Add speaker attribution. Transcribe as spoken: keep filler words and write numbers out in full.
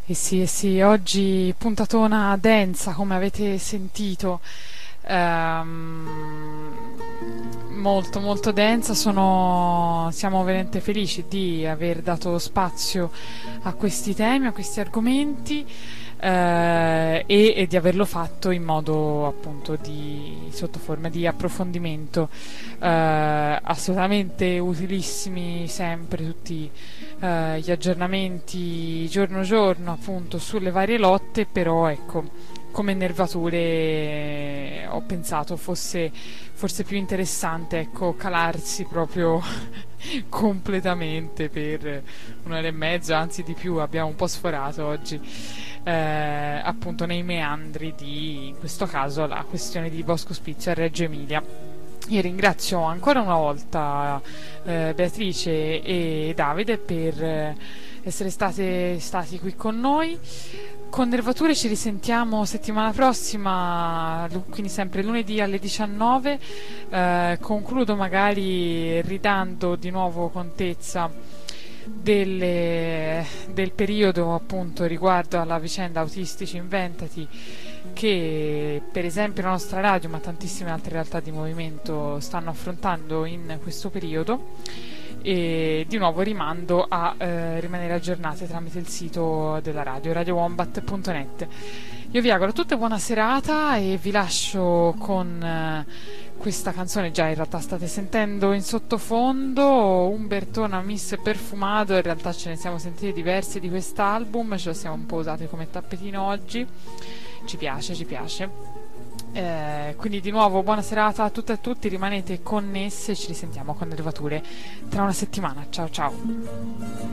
Speaker 1: Eh sì, eh sì, oggi puntatona densa come avete sentito. Ehm, molto molto densa. Sono, siamo veramente felici di aver dato spazio a questi temi, a questi argomenti, eh, e, e di averlo fatto in modo appunto di sotto forma di approfondimento, eh, assolutamente utilissimi sempre tutti eh, gli aggiornamenti giorno giorno appunto sulle varie lotte, però ecco, come nervature ho pensato fosse forse più interessante, ecco, calarsi proprio completamente per un'ora e mezza, anzi di più, abbiamo un po' sforato oggi, eh, appunto nei meandri di, in questo caso, la questione di Bosco Spizio a Reggio Emilia. Io ringrazio ancora una volta eh, Beatrice e Davide per eh, essere state, stati qui con noi. Con Nervature ci risentiamo settimana prossima, lu- quindi sempre lunedì alle diciannove. Eh, concludo magari ridando di nuovo contezza delle- del periodo appunto riguardo alla vicenda Autistici Inventati, che per esempio la nostra radio ma tantissime altre realtà di movimento stanno affrontando in questo periodo, e di nuovo rimando a eh, rimanere aggiornati tramite il sito della radio radio wombat punto net. Io vi auguro a tutte buona serata e vi lascio con eh, questa canzone. Già in realtà state sentendo in sottofondo Umbertona Miss Perfumato, in realtà ce ne siamo sentiti diversi di quest'album, ce lo siamo un po' usati come tappetino oggi. Ci piace, ci piace. Eh, quindi di nuovo buona serata a tutte e a tutti, rimanete connessi e ci risentiamo con Nervature tra una settimana. Ciao ciao.